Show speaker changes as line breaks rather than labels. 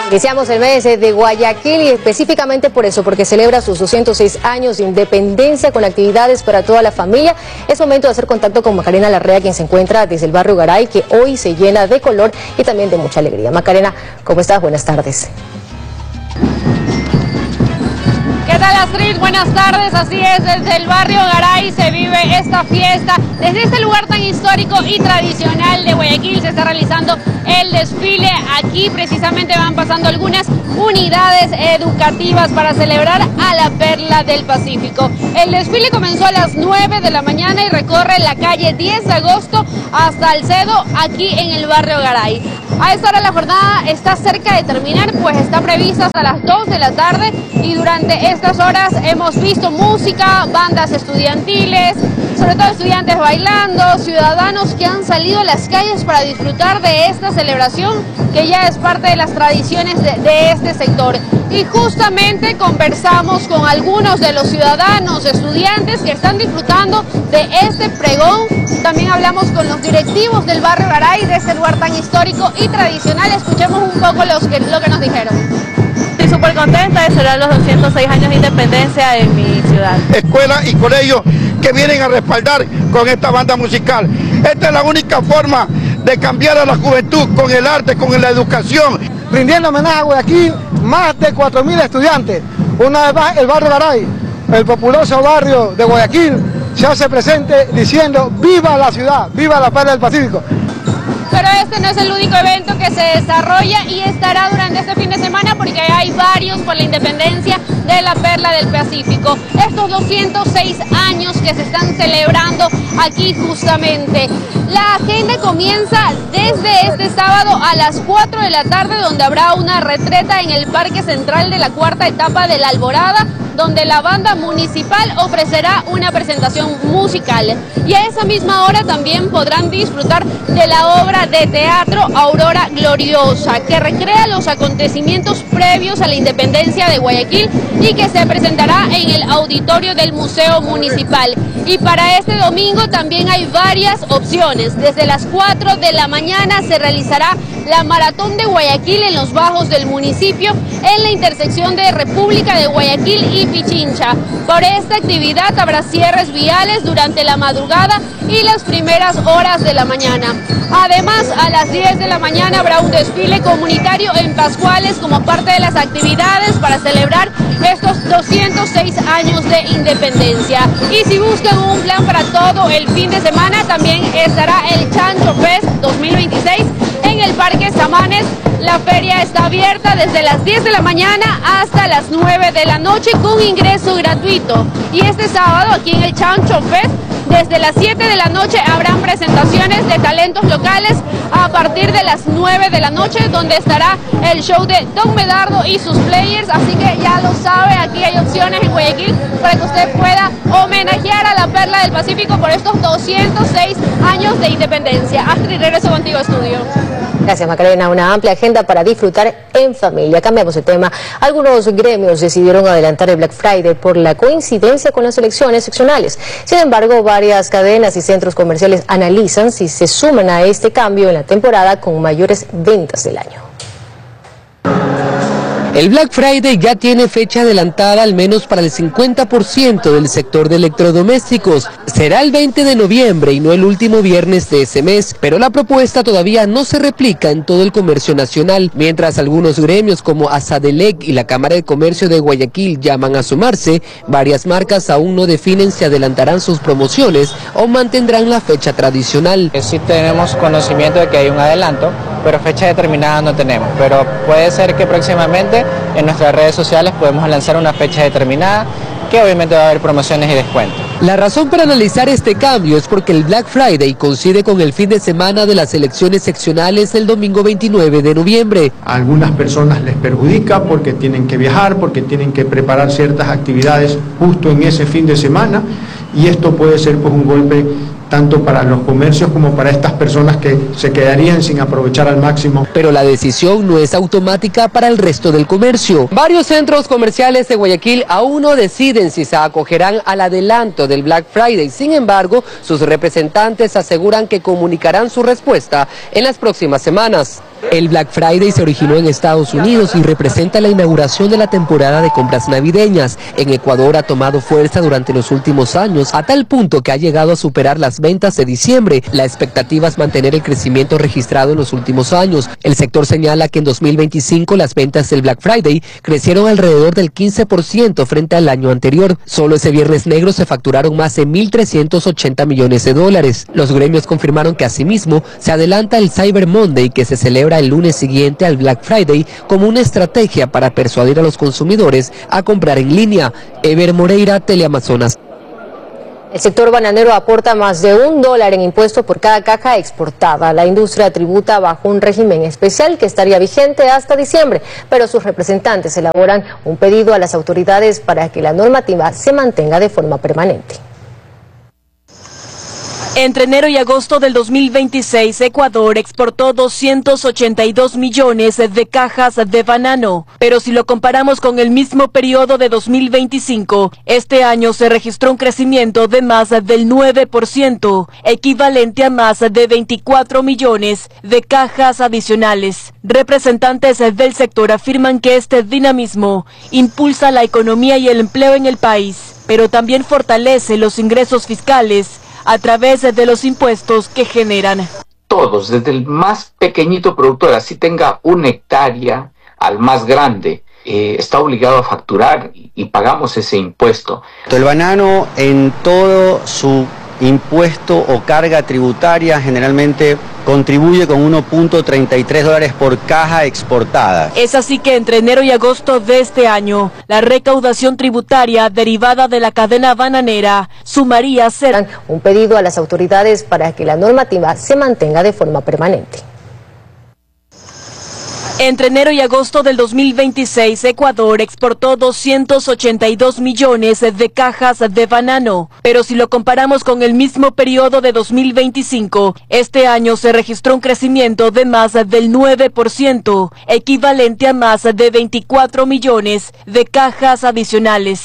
Iniciamos el mes de Guayaquil y específicamente por eso, porque celebra sus 206 años de independencia con actividades para toda la familia. Es momento de hacer contacto con Macarena Larrea, quien se encuentra desde el barrio Garay, que hoy se llena de color y también de mucha alegría. Macarena, ¿cómo estás? Buenas tardes.
¿Qué tal, Astrid? Buenas tardes, así es, desde el barrio Garay se vive esta fiesta. Desde este lugar tan histórico y tradicional de Guayaquil se está realizando el desfile. Aquí precisamente van pasando algunas unidades educativas para celebrar a la Perla del Pacífico. El desfile comenzó a las 9 de la mañana y recorre la calle 10 de agosto hasta Alcedo, aquí en el barrio Garay. A esta hora la jornada está cerca de terminar, pues está prevista hasta las 2 de la tarde y durante estas horas hemos visto música, bandas estudiantiles, sobre todo estudiantes bailando, ciudadanos que han salido a las calles para disfrutar de esta celebración que ya es parte de las tradiciones de este sector. Y justamente conversamos con algunos de los ciudadanos, estudiantes que están disfrutando de este pregón. También hablamos con los directivos del barrio Garay, de este lugar tan histórico y tradicional. Escuchemos un poco lo que nos dijeron.
Estoy súper contenta de celebrar los 206 años de independencia en mi ciudad.
Escuelas y colegios que vienen a respaldar con esta banda musical. Esta es la única forma de cambiar a la juventud con el arte, con la educación.
Rindiendo homenaje a Guayaquil, más de 4.000 estudiantes. Una vez más, el barrio Garay, el populoso barrio de Guayaquil, se hace presente diciendo ¡viva la ciudad! ¡Viva la Perla del Pacífico!
Pero este no es el único evento que se desarrolla y estará durante este fin de semana, porque hay varios por la independencia de la Perla del Pacífico. Estos 206 años que se están celebrando aquí justamente. La agenda comienza desde este sábado a las 4 de la tarde, donde habrá una retreta en el Parque Central de la cuarta etapa de la Alborada, donde la banda municipal ofrecerá una presentación musical. Y a esa misma hora también podrán disfrutar de la obra de teatro Aurora Gloriosa, que recrea los acontecimientos previos a la independencia de Guayaquil y que se presentará en el auditorio del Museo Municipal. Y para este domingo también hay varias opciones. Desde las 4 de la mañana se realizará la Maratón de Guayaquil en los bajos del municipio, en la intersección de República de Guayaquil y Pichincha. Por esta actividad habrá cierres viales durante la madrugada y las primeras horas de la mañana. Además, a las 10 de la mañana habrá un desfile comunitario en Pascuales como parte de las actividades para celebrar estos 206 años de independencia. Y si buscan un plan para todo el fin de semana, también estará el Chancho Fest 2026 en el Parque Samanes. La feria está abierta desde las 10 de la mañana hasta las 9 de la noche con ingreso gratuito. Y este sábado aquí en el Chancho Fest, desde las 7 de la noche habrán presentaciones de talentos locales a partir de las 9 de la noche, donde estará el show de Don Medardo y sus players. Así que ya lo sabe, aquí hay opciones en Guayaquil para que usted pueda homenajear a la Perla del Pacífico por estos 206 años de independencia. Astrid, regreso contigo a estudio.
Gracias, Macarena. Una amplia agenda para disfrutar en familia. Cambiamos de tema. Algunos gremios decidieron adelantar el Black Friday por la coincidencia con las elecciones seccionales. Sin embargo, varias cadenas y centros comerciales analizan si se suman a este cambio en la temporada con mayores ventas del año.
El Black Friday ya tiene fecha adelantada al menos para el 50% del sector de electrodomésticos. Será el 20 de noviembre y no el último viernes de ese mes, pero la propuesta todavía no se replica en todo el comercio nacional. Mientras algunos gremios como Asadelec y la Cámara de Comercio de Guayaquil llaman a sumarse, varias marcas aún no definen si adelantarán sus promociones o mantendrán la fecha tradicional.
Sí tenemos conocimiento de que hay un adelanto, pero fecha determinada no tenemos. Pero puede ser que próximamente en nuestras redes sociales podemos lanzar una fecha determinada, que obviamente va a haber promociones y descuentos.
La razón para analizar este cambio es porque el Black Friday coincide con el fin de semana de las elecciones seccionales el domingo 29 de noviembre.
A algunas personas les perjudica porque tienen que viajar, porque tienen que preparar ciertas actividades justo en ese fin de semana, y esto puede ser pues un golpe tanto para los comercios como para estas personas que se quedarían sin aprovechar al máximo.
Pero la decisión no es automática para el resto del comercio. Varios centros comerciales de Guayaquil aún no deciden si se acogerán al adelanto del Black Friday. Sin embargo, sus representantes aseguran que comunicarán su respuesta en las próximas semanas. El Black Friday se originó en Estados Unidos y representa la inauguración de la temporada de compras navideñas. En Ecuador ha tomado fuerza durante los últimos años, a tal punto que ha llegado a superar las ventas de diciembre. La expectativa es mantener el crecimiento registrado en los últimos años. El sector señala que en 2025 las ventas del Black Friday crecieron alrededor del 15% frente al año anterior. Solo ese viernes negro se facturaron más de 1.380 millones de dólares. Los gremios confirmaron que asimismo se adelanta el Cyber Monday, que se celebra el lunes siguiente al Black Friday, como una estrategia para persuadir a los consumidores a comprar en línea. Ever Moreira, Teleamazonas.
El sector bananero aporta más de $1 en impuestos por cada caja exportada. La industria tributa bajo un régimen especial que estaría vigente hasta diciembre, pero sus representantes elaboran un pedido a las autoridades para que la normativa se mantenga de forma permanente.
Entre enero y agosto del 2026, Ecuador exportó 282 millones de cajas de banano, pero si lo comparamos con el mismo periodo de 2025, este año se registró un crecimiento de más del 9%, equivalente a más de 24 millones de cajas adicionales. Representantes del sector afirman que este dinamismo impulsa la economía y el empleo en el país, pero también fortalece los ingresos fiscales a través de los impuestos que generan.
Todos, desde el más pequeñito productor, así tenga 1 hectárea, al más grande, está obligado a facturar y pagamos ese impuesto.
El banano en todo su impuesto o carga tributaria generalmente contribuye con $1.33 por caja exportada.
Es así que entre enero y agosto de este año, la recaudación tributaria derivada de la cadena bananera sumaría ser
un pedido a las autoridades para que la normativa se mantenga de forma permanente.
Entre enero y agosto del 2026, Ecuador exportó 282 millones de cajas de banano, pero si lo comparamos con el mismo periodo de 2025, este año se registró un crecimiento de más del 9%, equivalente a más de 24 millones de cajas adicionales.